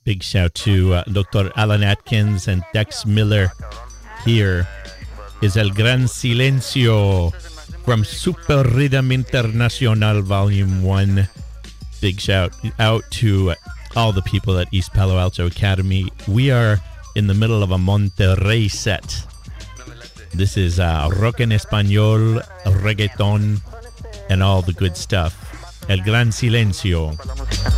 Big shout to Dr. Alan Atkins and Dex Miller. Here is El Gran Silencio from Super Rhythm Internacional Volume 1. Big shout out to all the people at East Palo Alto Academy. We are in the middle of a Monterrey set. This is rock en español, reggaeton, and all the good stuff. El Gran Silencio.